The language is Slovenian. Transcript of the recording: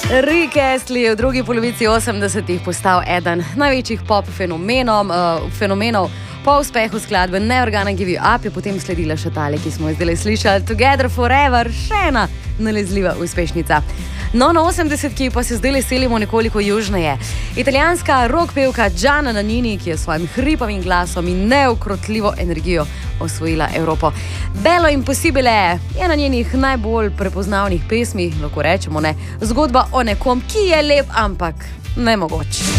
Rick Astley je v drugi polovici 80-ih postal eden največjih pop fenomenov. Po uspehu skladbe Never Gonna Give You Up je potem sledila še tale, ki smo jo zdaj slišali, Together Forever, še ena nalezljiva uspešnica. No, na 80-ki pa se zdaj selimo nekoliko južneje. Italijanska rock pevka Gianna Nannini, ki je s svojim hripavim glasom in neukrotljivo energijo osvojila Evropo. Bello Impossibile je na njenih najbolj prepoznavnih pesmih, lahko rečemo, zgodba o nekom, ki je lep, ampak nemogoč.